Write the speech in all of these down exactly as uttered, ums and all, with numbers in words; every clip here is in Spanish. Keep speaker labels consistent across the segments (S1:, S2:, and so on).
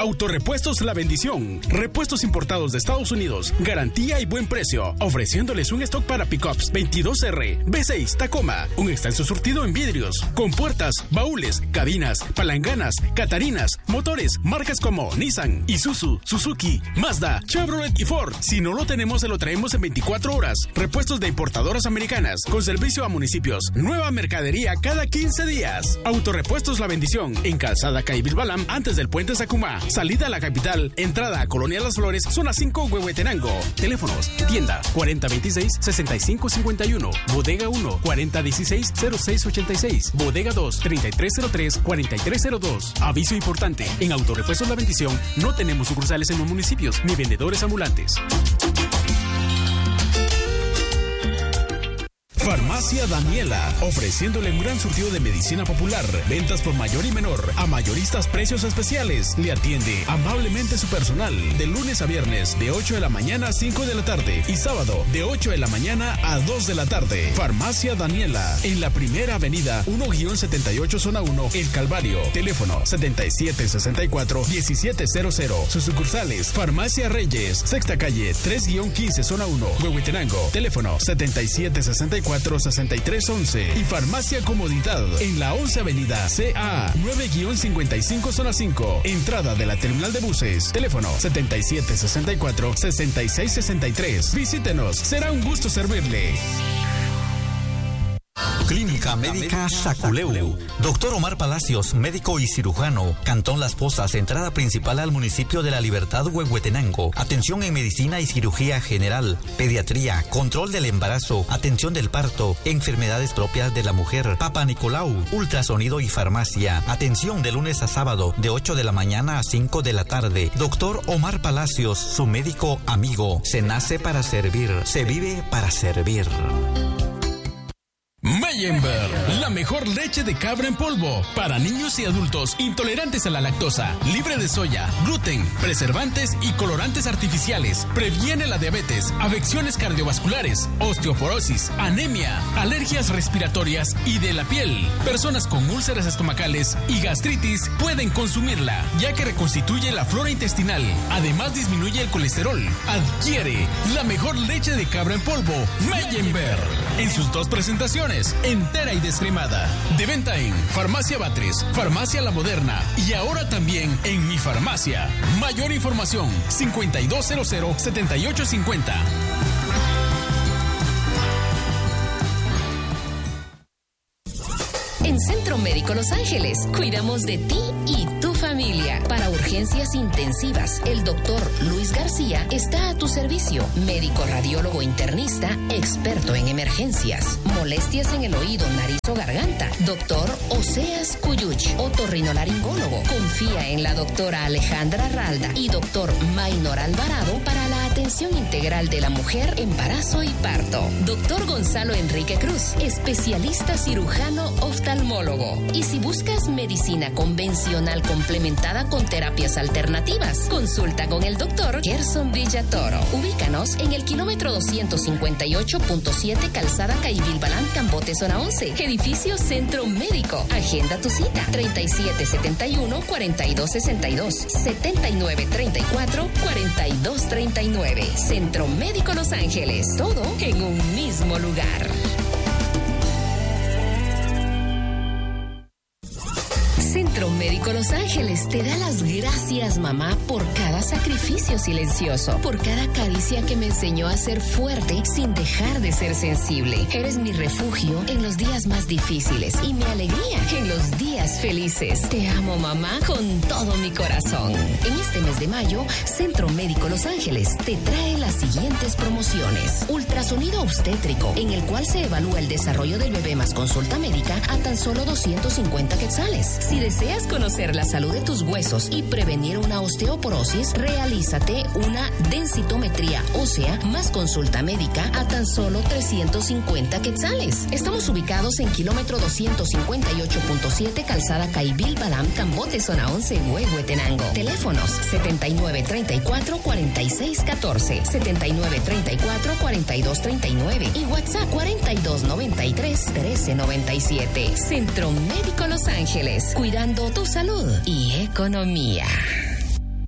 S1: Autorepuestos La Bendición. Repuestos importados de Estados Unidos. Garantía y buen precio. Ofreciéndoles un stock para pickups veintidós R, V seis, Tacoma. Un extenso surtido en vidrios. Con puertas, baúles, cabinas, palanganas, catarinas, motores, marcas como Nissan, Isuzu, Suzuki, Mazda, Chevrolet y Ford. Si no lo tenemos, se lo traemos en veinticuatro horas. Repuestos de importadoras americanas. Con servicio a municipios. Nueva mercadería cada quince días. Autorepuestos La Bendición. En Calzada Caibilbalam, antes del puente Sacumá. Salida a la capital. Entrada a Colonia Las Flores, zona cinco, Huehuetenango. Teléfonos. Tienda cuarenta veintiséis, sesenta y cinco cincuenta y uno. Bodega uno, cuarenta dieciséis, cero seis ochenta y seis. Bodega dos, treinta y tres cero tres, cuarenta y tres cero dos. Aviso importante. En Autorepuestos La Bendición no tenemos sucursales en los municipios ni vendedores ambulantes. Farmacia Daniela, ofreciéndole un gran surtido de medicina popular, ventas por mayor y menor, a mayoristas precios especiales. Le atiende amablemente su personal, de lunes a viernes, de ocho de la mañana a cinco de la tarde, y sábado, de ocho de la mañana a dos de la tarde. Farmacia Daniela, en la primera avenida, uno setenta y ocho, zona uno, El Calvario. Teléfono setenta y siete sesenta y cuatro, diecisiete cero cero. Sus sucursales, Farmacia Reyes, Sexta Calle, tres quince, zona uno, Huehuetenango. Teléfono setenta y siete sesenta y cuatro, sesenta y tres once. Y Farmacia Comodidad en la once avenida C A nueve cincuenta y cinco, zona cinco, entrada de la terminal de buses. Teléfono setenta y siete sesenta y cuatro, sesenta y seis sesenta y tres. Visítenos, será un gusto servirle.
S2: Clínica Médica Saculeu. Doctor Omar Palacios, médico y cirujano. Cantón Las Pozas, entrada principal al municipio de La Libertad, Huehuetenango. Atención en medicina y cirugía general, pediatría, control del embarazo, atención del parto, enfermedades propias de la mujer, Papa Nicolau, ultrasonido y farmacia. Atención de lunes a sábado, de ocho de la mañana a cinco de la tarde. Doctor Omar Palacios, su médico amigo. Se nace para servir, se vive para servir.
S1: Meyenberg, la mejor leche de cabra en polvo para niños y adultos intolerantes a la lactosa, libre de soya, gluten, preservantes y colorantes artificiales. Previene la diabetes, afecciones cardiovasculares, osteoporosis, anemia, alergias respiratorias y de la piel. Personas con úlceras estomacales y gastritis pueden consumirla, ya que reconstituye la flora intestinal. Además, disminuye el colesterol. Adquiere la mejor leche de cabra en polvo, Meyenberg, en sus dos presentaciones, entera y descremada. De venta en Farmacia Batres, Farmacia La Moderna y ahora también en Mi Farmacia. Mayor información, cincuenta y dos cero cero, setenta y ocho cincuenta.
S3: En Centro Médico Los Ángeles, cuidamos de ti y tu familia. Para urgencias intensivas, el doctor Luis García está a tu servicio. Médico radiólogo internista, experto en emergencias. Molestias en el oído, nariz o garganta. Doctor Oseas Cuyuch, otorrinolaringólogo. Confía en la doctora Alejandra Ralda y doctor Maynor Alvarado para la atención integral de la mujer, embarazo y parto. Doctor Gonzalo Enrique Cruz, especialista cirujano oftalmólogo. Y si buscas medicina convencional complementada con terapias alternativas, consulta con el doctor Gerson Villatoro. Ubícanos en el kilómetro doscientos cincuenta y ocho punto siete, Calzada Caibilbalán, Cambote, zona once, edificio Centro Médico. Agenda tu cita, treinta y siete setenta y uno, cuarenta y dos sesenta y dos, setenta y nueve treinta y cuatro, cuarenta y dos treinta y nueve. Centro Médico Los Ángeles, todo en un mismo lugar. Centro Médico Los Ángeles te da las gracias, mamá, por cada sacrificio silencioso, por cada caricia que me enseñó a ser fuerte sin dejar de ser sensible. Eres mi refugio en los días más difíciles y mi alegría en los días felices. Te amo, mamá, con todo mi corazón. En este mes de mayo, Centro Médico Los Ángeles te trae las siguientes promociones. Ultrasonido obstétrico, en el cual se evalúa el desarrollo del bebé más consulta médica a tan solo doscientos cincuenta quetzales. Si deseas conocer la salud de tus huesos y prevenir una osteoporosis, realízate una densitometría ósea más consulta médica a tan solo trescientos cincuenta quetzales. Estamos ubicados en kilómetro doscientos cincuenta y ocho punto siete, Calzada Caibilbalam, Cambote, zona once, Huehuetenango. Teléfonos setenta y nueve treinta y cuatro, cuarenta y seis catorce, setenta y nueve treinta y cuatro, cuarenta y dos treinta y nueve y WhatsApp cuarenta y dos noventa y tres, trece noventa y siete. Centro Médico Los Ángeles, cuidando tu salud y economía.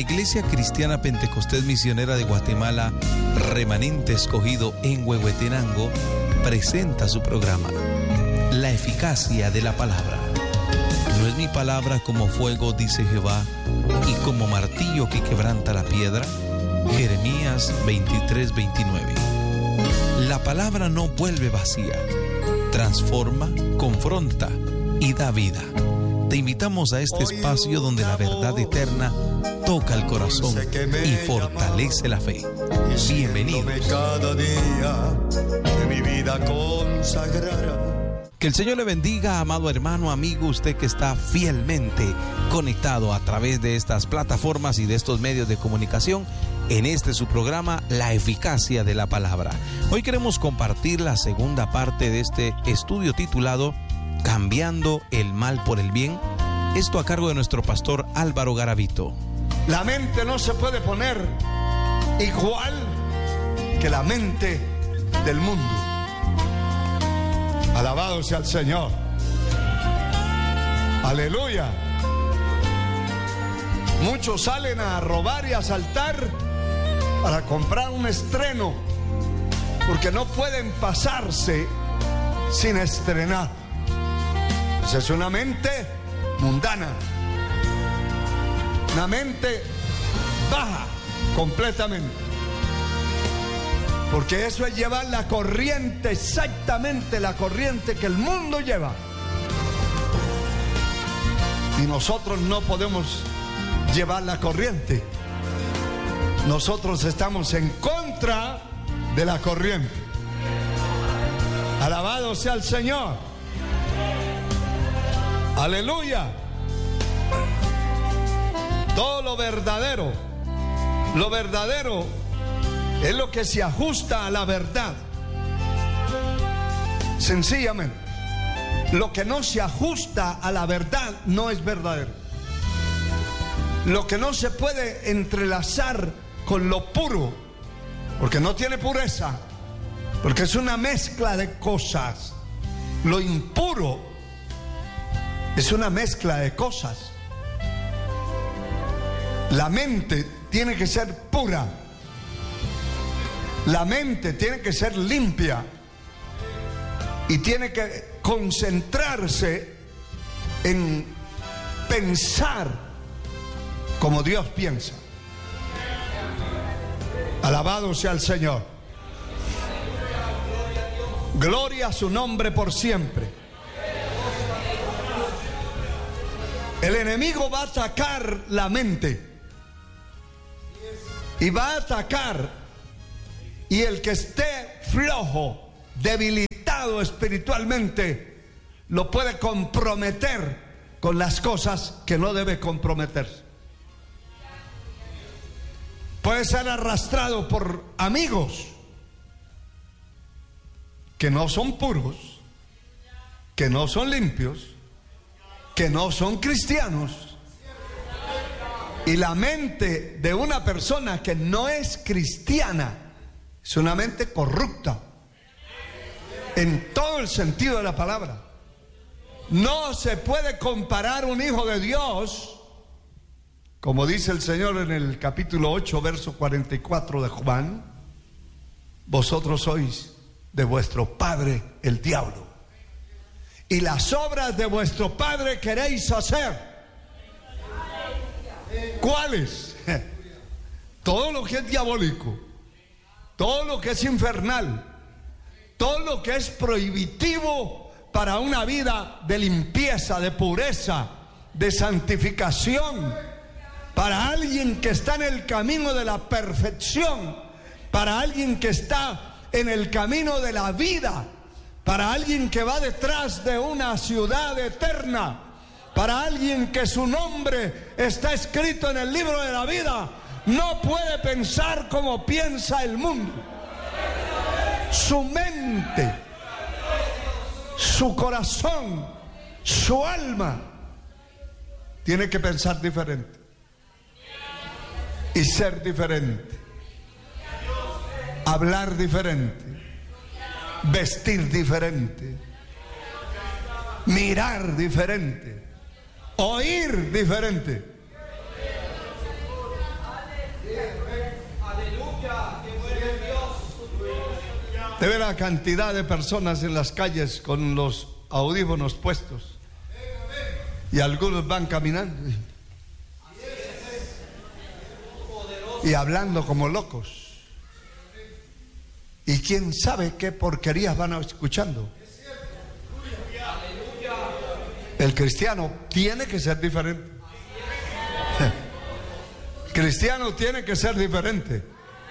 S4: Iglesia Cristiana Pentecostés Misionera de Guatemala, Remanente Escogido en Huehuetenango, presenta su programa, La Eficacia de la Palabra. ¿No es mi palabra como fuego, dice Jehová, y como martillo que quebranta la piedra? Jeremías veintitrés, veintinueve. La palabra no vuelve vacía, transforma, confronta y da vida. Te invitamos a este espacio donde la verdad eterna toca el corazón y fortalece la fe. Bienvenidos.
S5: Cada día de mi vida consagrará.
S4: Que el Señor le bendiga, amado hermano, amigo, usted que está fielmente conectado a través de estas plataformas y de estos medios de comunicación en este su programa, La Eficacia de la Palabra. Hoy queremos compartir la segunda parte de este estudio titulado Cambiando el mal por el bien, esto a cargo de nuestro pastor Álvaro Garavito.
S5: La mente no se puede poner igual que la mente del mundo. Alabado sea el Señor. Aleluya. Muchos salen a robar y a asaltar para comprar un estreno, porque no pueden pasarse sin estrenar. Esa es una mente mundana, una mente baja completamente, porque eso es llevar la corriente, exactamente la corriente que el mundo lleva, y nosotros no podemos llevar la corriente. Nosotros estamos en contra de la corriente. Alabado sea el Señor. Aleluya. Todo lo verdadero, lo verdadero es lo que se ajusta a la verdad. Sencillamente, lo que no se ajusta a la verdad no es verdadero. Lo que no se puede entrelazar con lo puro, porque no tiene pureza, porque es una mezcla de cosas. Lo impuro es una mezcla de cosas. La mente tiene que ser pura. La mente tiene que ser limpia. Y tiene que concentrarse en pensar como Dios piensa. Alabado sea el Señor. Gloria a su nombre por siempre. El enemigo va a atacar la mente y va a atacar, y el que esté flojo, debilitado espiritualmente, lo puede comprometer con las cosas que no debe comprometerse. Puede ser arrastrado por amigos que no son puros, que no son limpios, que no son cristianos. Y la mente de una persona que no es cristiana es una mente corrupta en todo el sentido de la palabra. No se puede comparar un hijo de Dios, como dice el Señor en el capítulo ocho, verso cuarenta y cuatro de Juan: vosotros sois de vuestro padre el diablo, y las obras de vuestro padre queréis hacer. ¿Cuáles? Todo lo que es diabólico, todo lo que es infernal, todo lo que es prohibitivo para una vida de limpieza, de pureza, de santificación, para alguien que está en el camino de la perfección, para alguien que está en el camino de la vida, para alguien que va detrás de una ciudad eterna, para alguien que su nombre está escrito en el libro de la vida. No puede pensar como piensa el mundo. Su mente, su corazón, su alma tiene que pensar diferente y ser diferente, hablar diferente, vestir diferente, mirar diferente, oír diferente. De ver la cantidad de personas en las calles con los audífonos puestos. Y algunos van caminando y, y hablando como locos. Y quién sabe qué porquerías van escuchando. El cristiano tiene que ser diferente. El cristiano tiene que ser diferente.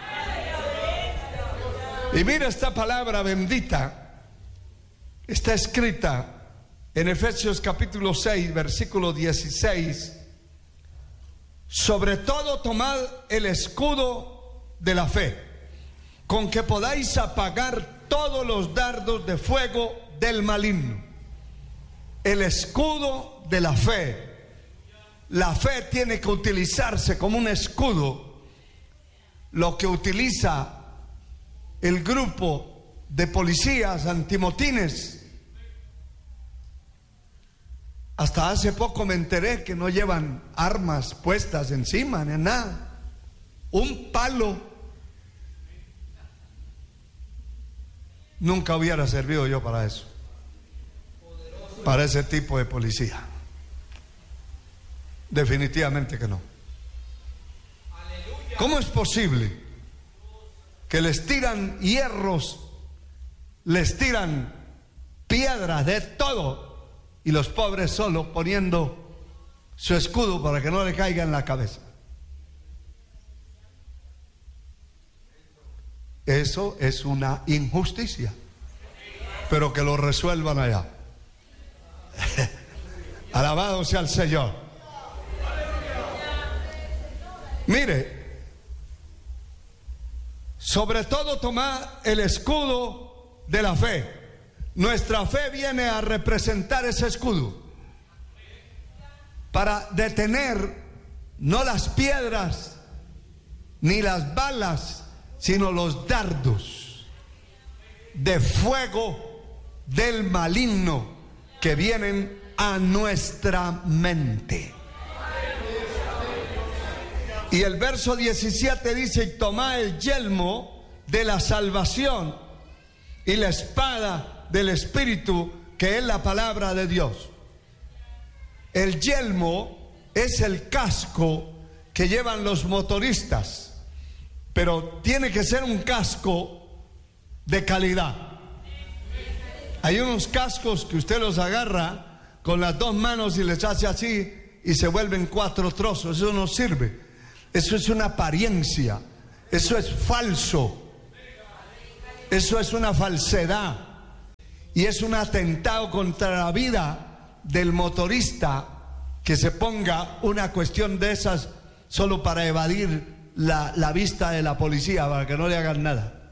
S5: Y mira, esta palabra bendita está escrita en Efesios capítulo seis, versículo dieciséis. Sobre todo tomad el escudo de la fe, con que podáis apagar todos los dardos de fuego del maligno. El escudo de la fe. La fe tiene que utilizarse como un escudo. Lo que utiliza el grupo de policías antimotines. Hasta hace poco me enteré que no llevan armas puestas encima ni nada. Un palo. Nunca hubiera servido yo para eso, para ese tipo de policía. Definitivamente que no. ¿Cómo es posible que les tiran hierros, les tiran piedras, de todo, y los pobres solo poniendo su escudo para que no le caiga en la cabeza? Eso es una injusticia, pero que lo resuelvan allá. Alabado sea el Señor. Mire, sobre todo tomad el escudo de la fe. Nuestra fe viene a representar ese escudo para detener no las piedras ni las balas, sino los dardos de fuego del maligno que vienen a nuestra mente. Y el verso diecisiete dice: y tomad el yelmo de la salvación y la espada del Espíritu, que es la palabra de Dios. El yelmo es el casco que llevan los motoristas, pero tiene que ser un casco de calidad. Hay unos cascos que usted los agarra con las dos manos y les hace así y se vuelven cuatro trozos. Eso no sirve. Eso es una apariencia. Eso es falso. Eso es una falsedad. Y es un atentado contra la vida del motorista que se ponga una cuestión de esas solo para evadir la, la vista de la policía, para que no le hagan nada.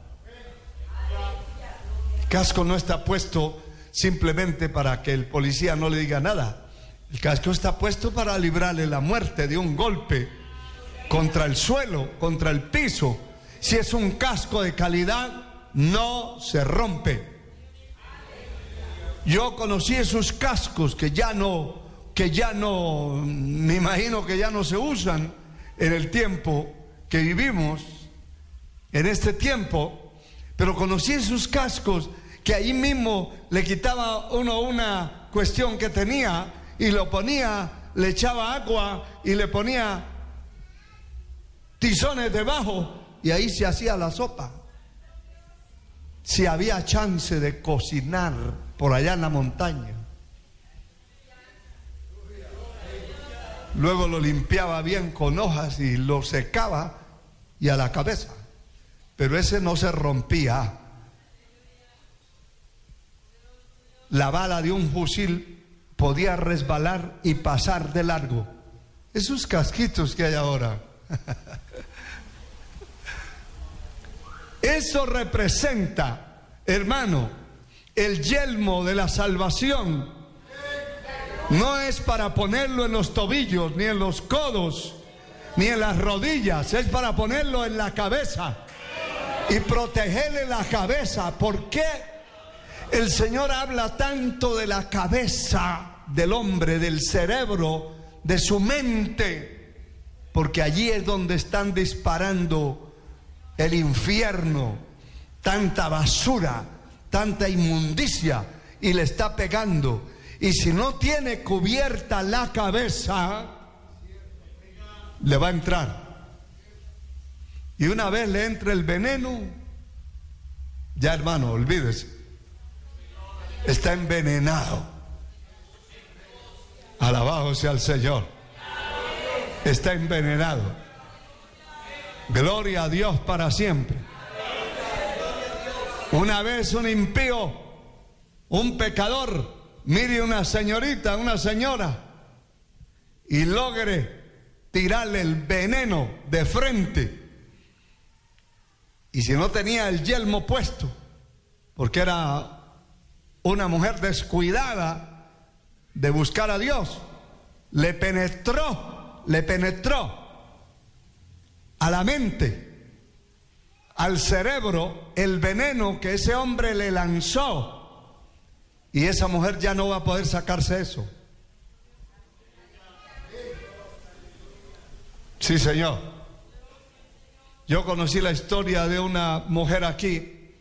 S5: El casco no está puesto simplemente para que el policía no le diga nada. El casco está puesto para librarle la muerte de un golpe contra el suelo, contra el piso. Si es un casco de calidad, no se rompe. Yo conocí esos cascos que ya no, que ya no, me imagino que ya no se usan en el tiempo que vivimos, en este tiempo, pero conocí esos cascos que ahí mismo le quitaba uno una cuestión que tenía y lo ponía, le echaba agua y le ponía tizones debajo y ahí se hacía la sopa. Si había chance de cocinar por allá en la montaña, luego lo limpiaba bien con hojas y lo secaba y a la cabeza, pero ese no se rompía. La bala de un fusil podía resbalar y pasar de largo. Esos casquitos que hay ahora. Eso representa, hermano, el yelmo de la salvación. No es para ponerlo en los tobillos, ni en los codos, ni en las rodillas. Es para ponerlo en la cabeza y protegerle la cabeza. ¿Por qué el Señor habla tanto de la cabeza del hombre, del cerebro, de su mente? Porque allí es donde están disparando el infierno tanta basura, tanta inmundicia, y le está pegando. Y si no tiene cubierta la cabeza, le va a entrar. Y una vez le entra el veneno, ya hermano, olvídese, está envenenado. Alabado sea el Señor. Está envenenado. Gloria a Dios para siempre. Una vez un impío, un pecador, mire una señorita, una señora, y logre tirarle el veneno de frente. Y si no tenía el yelmo puesto, porque era una mujer descuidada de buscar a Dios, le penetró, le penetró a la mente, al cerebro, el veneno que ese hombre le lanzó. Y esa mujer ya no va a poder sacarse eso. Sí, Señor. Yo conocí la historia de una mujer aquí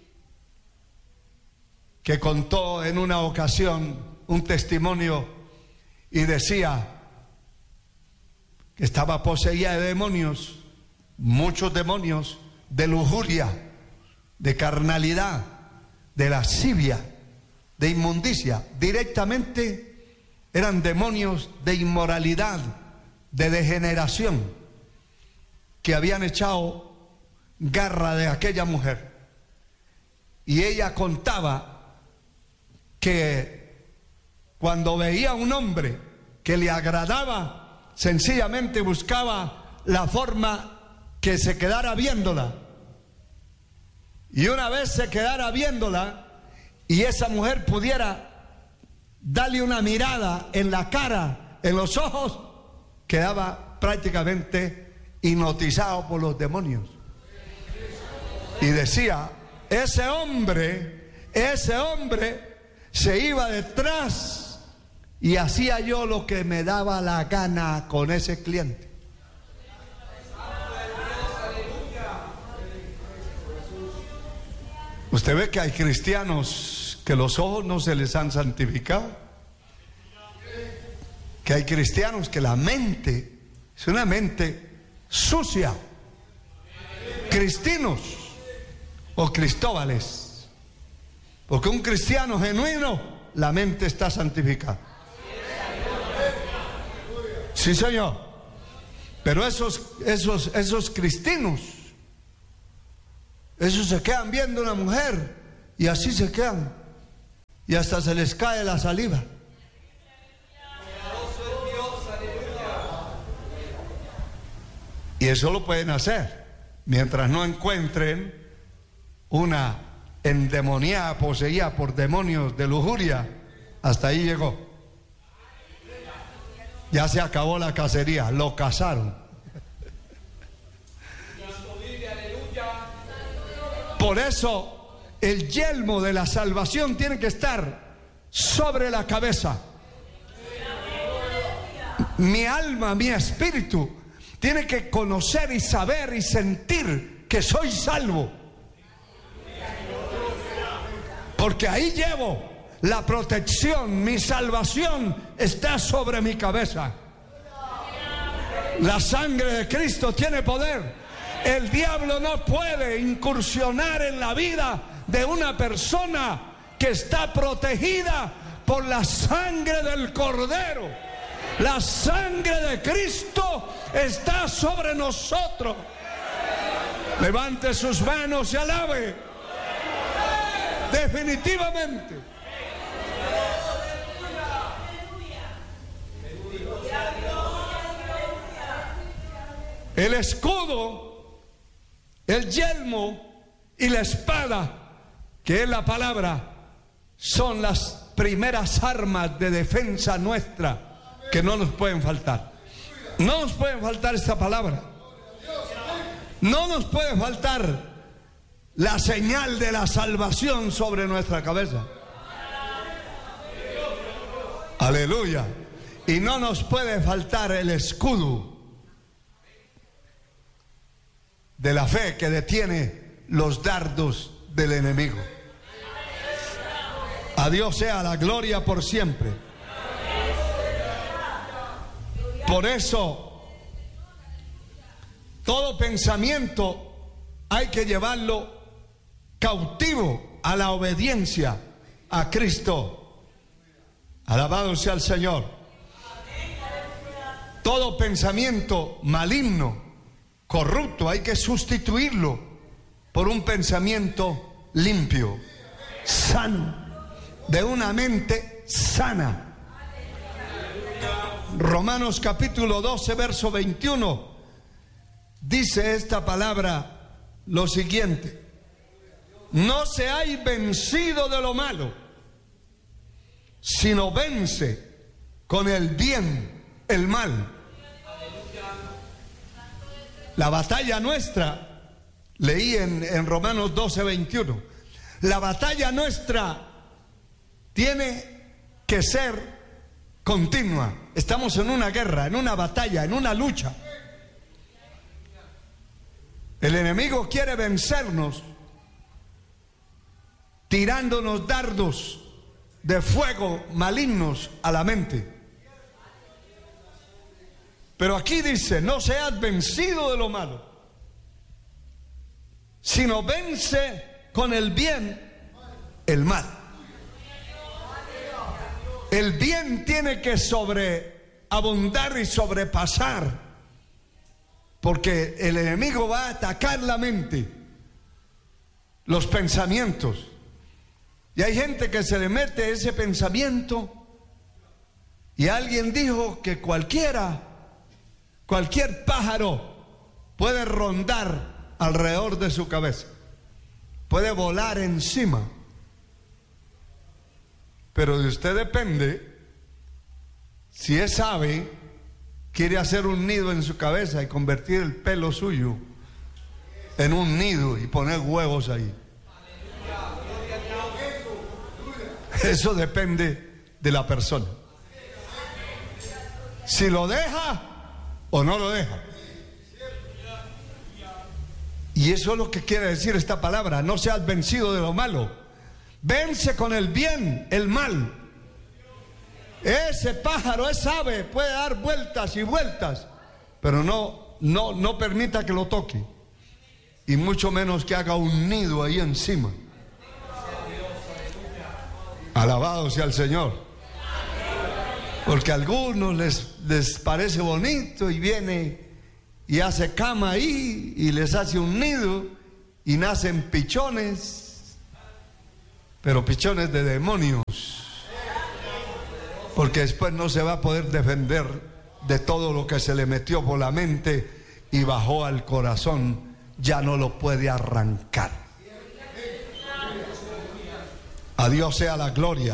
S5: que contó en una ocasión un testimonio y decía que estaba poseída de demonios, muchos demonios, de lujuria, de carnalidad, de lascivia, de inmundicia. Directamente eran demonios de inmoralidad, de degeneración, que habían echado garra de aquella mujer. Y ella contaba que cuando veía a un hombre que le agradaba, sencillamente buscaba la forma que se quedara viéndola. Y una vez se quedara viéndola y esa mujer pudiera darle una mirada en la cara, en los ojos, quedaba prácticamente hipnotizado por los demonios. Y decía, ese hombre, ese hombre se iba detrás y hacía yo lo que me daba la gana con ese cliente. Usted ve que hay cristianos que los ojos no se les han santificado, que hay cristianos que la mente es una mente sucia, cristinos o cristóbales, porque un cristiano genuino, la mente está santificada. Sí, Señor. Pero esos, esos, esos cristinos, esos se quedan viendo a una mujer y así se quedan, y hasta se les cae la saliva. Y eso lo pueden hacer mientras no encuentren una endemoniada, poseída por demonios de lujuria. Hasta ahí llegó. Ya se acabó la cacería, lo cazaron. Por eso el yelmo de la salvación tiene que estar sobre la cabeza. Mi alma, mi espíritu tiene que conocer y saber y sentir que soy salvo, porque ahí llevo la protección. Mi salvación está sobre mi cabeza. La sangre de Cristo tiene poder. El diablo no puede incursionar en la vida de una persona que está protegida por la sangre del Cordero. La sangre de Cristo está sobre nosotros. Levante sus manos y alabe. Definitivamente. El escudo, el yelmo y la espada, que es la palabra, son las primeras armas de defensa nuestra, que no nos pueden faltar. No nos pueden faltar esta palabra. No nos puede faltar la señal de la salvación sobre nuestra cabeza. Aleluya. Y no nos puede faltar el escudo de la fe que detiene los dardos del enemigo. A Dios sea la gloria por siempre. Por eso, todo pensamiento hay que llevarlo cautivo a la obediencia a Cristo. Alabado sea el Señor. Todo pensamiento maligno, corrupto, hay que sustituirlo por un pensamiento limpio, sano, de una mente sana. Romanos capítulo doce, verso veintiuno, dice esta palabra lo siguiente: no seáis vencido de lo malo, sino vence con el bien el mal. La batalla nuestra, leí en, en Romanos doce, veintiuno, la batalla nuestra tiene que ser continua. Estamos en una guerra, en una batalla, en una lucha. El enemigo quiere vencernos tirándonos dardos de fuego malignos a la mente. Pero aquí dice: no seas vencido de lo malo, sino vence con el bien el mal. El bien tiene que sobreabundar y sobrepasar, porque el enemigo va a atacar la mente, los pensamientos. Y hay gente que se le mete ese pensamiento, y alguien dijo que cualquiera, cualquier pájaro puede rondar alrededor de su cabeza, puede volar encima. Pero de usted depende si ese ave quiere hacer un nido en su cabeza y convertir el pelo suyo en un nido y poner huevos ahí. Eso depende de la persona, si lo deja o no lo deja. Y eso es lo que quiere decir esta palabra: no seas vencido de lo malo. Vence con el bien el mal. Ese pájaro, esa ave puede dar vueltas y vueltas, pero no, no, no permita que lo toque, y mucho menos que haga un nido ahí encima. Alabado sea el Señor. Porque a algunos les, les parece bonito y viene y hace cama ahí y les hace un nido y nacen pichones, pero pichones de demonios, porque después no se va a poder defender de todo lo que se le metió por la mente y bajó al corazón, ya no lo puede arrancar. A Dios sea la gloria.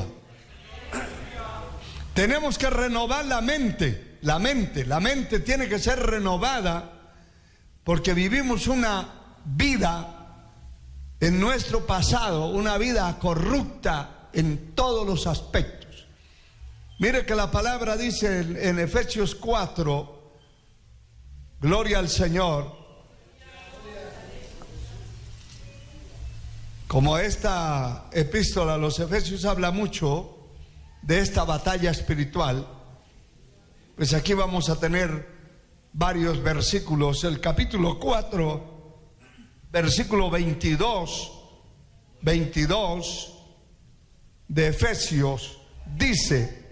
S5: Tenemos que renovar la mente, la mente, la mente tiene que ser renovada, porque vivimos una vida en nuestro pasado, una vida corrupta en todos los aspectos. Mire que la palabra dice en, en Efesios cuatro, gloria al Señor, como esta epístola a los Efesios habla mucho de esta batalla espiritual, pues aquí vamos a tener varios versículos. El capítulo cuatro, versículo veintidós, veintidós de Efesios dice: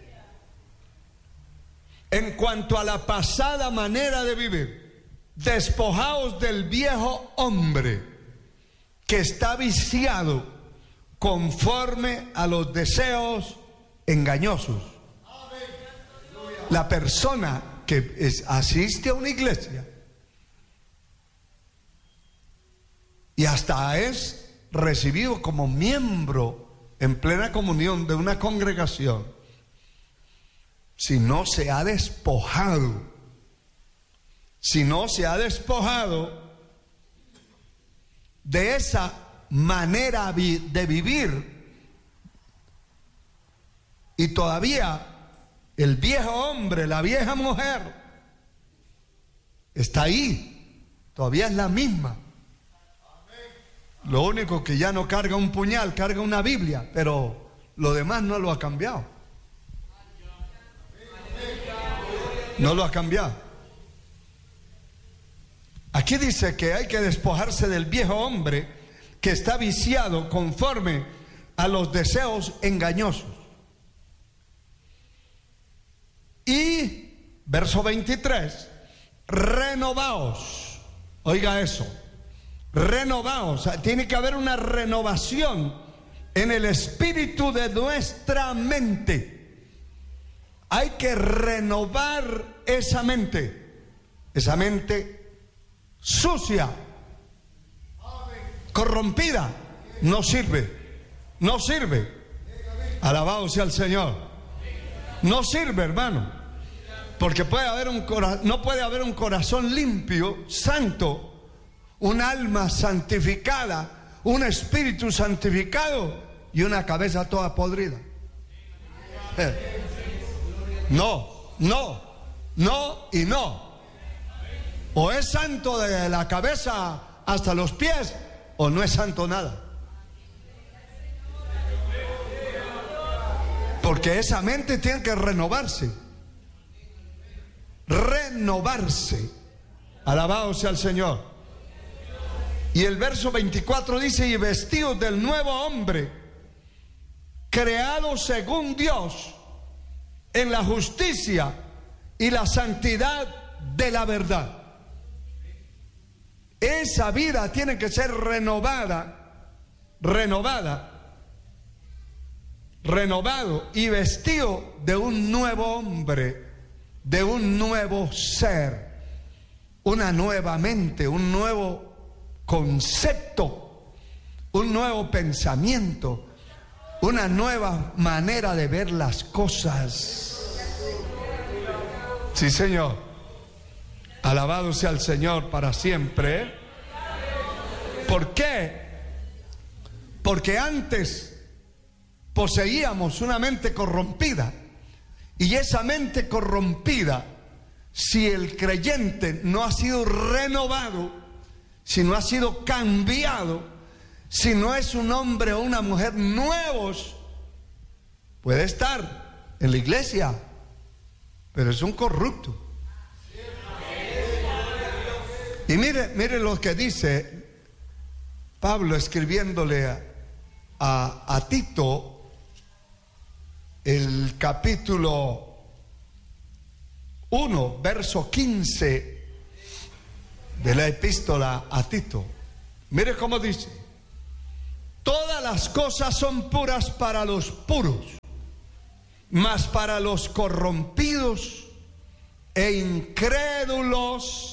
S5: en cuanto a la pasada manera de vivir, despojaos del viejo hombre que está viciado conforme a los deseos engañosos. La persona que es, asiste a una iglesia y hasta es recibido como miembro en plena comunión de una congregación, si no se ha despojado, si no se ha despojado de esa manera de vivir, y todavía el viejo hombre, la vieja mujer está ahí, todavía es la misma, Lo único que ya no carga un puñal, carga una Biblia, pero lo demás no lo ha cambiado. No lo ha cambiado. Aquí dice que hay que despojarse del viejo hombre que está viciado conforme a los deseos engañosos. Y verso veintitrés, renovaos. Oiga eso, renovaos. Tiene que haber una renovación en el espíritu de nuestra mente. Hay que renovar esa mente, esa mente sucia, corrompida, no sirve, no sirve. Alabado sea el Señor. No sirve, hermano, porque puede haber un cora- no puede haber un corazón limpio, santo, un alma santificada, un espíritu santificado y una cabeza toda podrida. Eh. No, no, no y no. O es santo de la cabeza hasta los pies, o no es santo nada. Porque esa mente tiene que renovarse. Renovarse. Alabado sea el Señor. Y el verso veinticuatro dice: y vestidos del nuevo hombre, creado según Dios, en la justicia y la santidad de la verdad. Esa vida tiene que ser renovada, renovada, renovado y vestido de un nuevo hombre, de un nuevo ser, una nueva mente, un nuevo concepto, un nuevo pensamiento, una nueva manera de ver las cosas. Sí, Señor. Alabado sea el Señor para siempre. ¿Por qué? Porque antes poseíamos una mente corrompida, y esa mente corrompida, si el creyente no ha sido renovado, si no ha sido cambiado, si no es un hombre o una mujer nuevos, puede estar en la iglesia, pero es un corrupto. Y mire, mire lo que dice Pablo escribiéndole a, a, a Tito, el capítulo uno, verso quince de la epístola a Tito. Mire cómo dice: todas las cosas son puras para los puros, mas para los corrompidos e incrédulos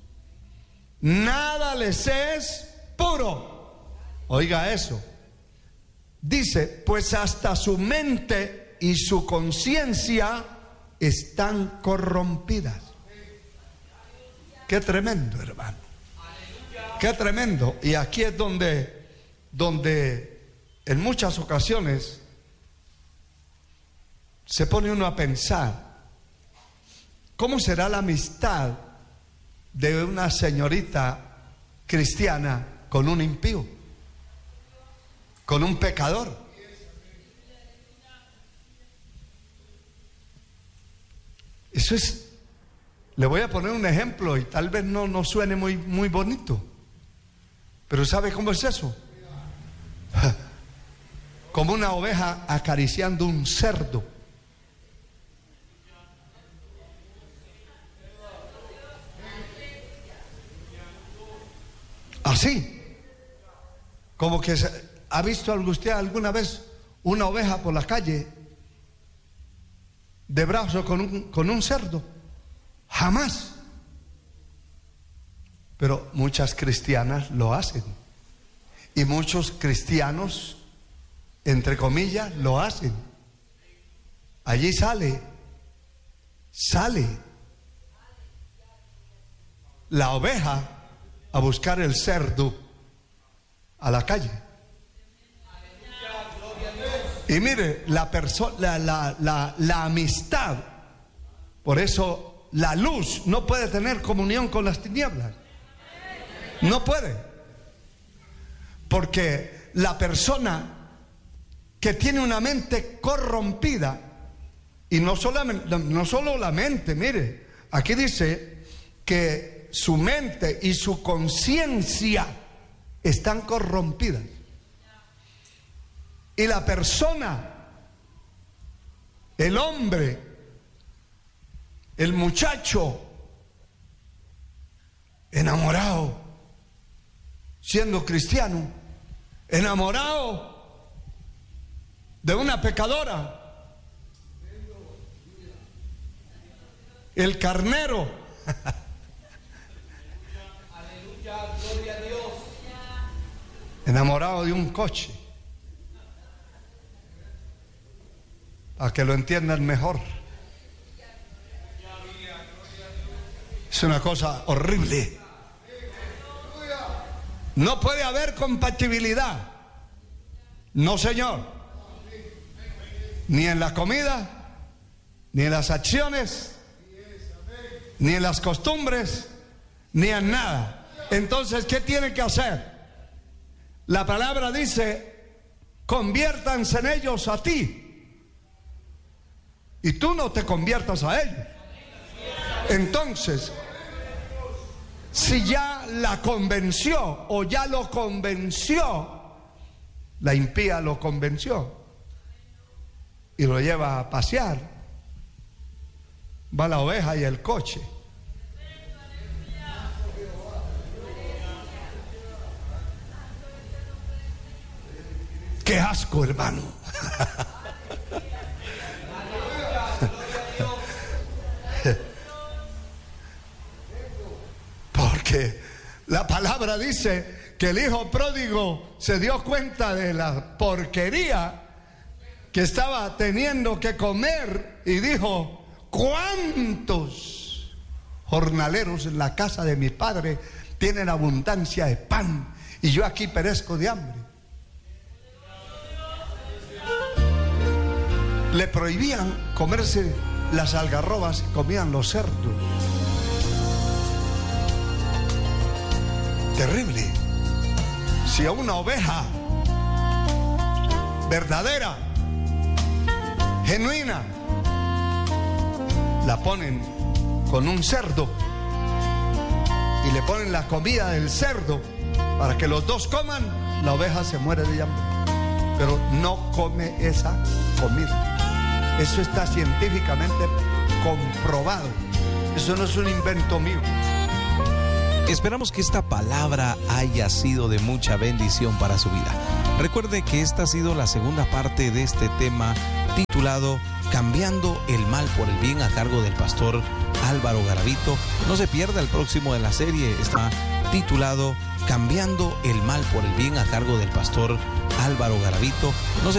S5: nada les es puro. Oiga eso. Dice: pues hasta su mente y su conciencia están corrompidas. Qué tremendo, hermano. Qué tremendo. Y aquí es donde, donde en muchas ocasiones se pone uno a pensar: ¿cómo será la amistad de una señorita cristiana con un impío, con un pecador? Eso es, le voy a poner un ejemplo y tal vez no, no suene muy, muy bonito, pero ¿sabe cómo es eso? Como una oveja acariciando un cerdo. Así, como que se, ¿ha visto usted alguna vez una oveja por la calle de brazo con un, con un cerdo? Jamás. Pero muchas cristianas lo hacen, y muchos cristianos, entre comillas, lo hacen. Allí sale, sale la oveja a buscar el cerdo a la calle. Y mire, la persona, la, la, la, la amistad, por eso la luz no puede tener comunión con las tinieblas. No puede. Porque la persona que tiene una mente corrompida, y no solamente, no solo la mente, mire, aquí dice que su mente y su conciencia están corrompidas. Y la persona, el hombre, el muchacho enamorado, siendo cristiano, enamorado de una pecadora, el carnero, enamorado de un coche, para que lo entiendan mejor. Es una cosa horrible. No puede haber compatibilidad. No, señor. Ni en la comida, ni en las acciones, ni en las costumbres, ni en nada. Entonces, ¿qué tiene que hacer? La palabra dice: conviértanse en ellos a ti, y tú no te conviertas a ellos. Entonces, si ya la convenció o ya lo convenció, la impía lo convenció y lo lleva a pasear, va la oveja y el coche. ¡Qué asco, hermano! Porque la palabra dice que el hijo pródigo se dio cuenta de la porquería que estaba teniendo que comer y dijo: ¿cuántos jornaleros en la casa de mi padre tienen abundancia de pan y yo aquí perezco de hambre? Le prohibían comerse las algarrobas, comían los cerdos. Terrible. Si a una oveja verdadera, genuina, la ponen con un cerdo y le ponen la comida del cerdo para que los dos coman, la oveja se muere de hambre. Pero no come esa comida. Eso está científicamente comprobado. Eso no es un invento mío.
S4: Esperamos que esta palabra haya sido de mucha bendición para su vida. Recuerde que esta ha sido la segunda parte de este tema titulado Cambiando el mal por el bien, a cargo del pastor Álvaro Garavito. No se pierda el próximo de la serie, está titulado Cambiando el mal por el bien, a cargo del pastor Álvaro Garavito. No se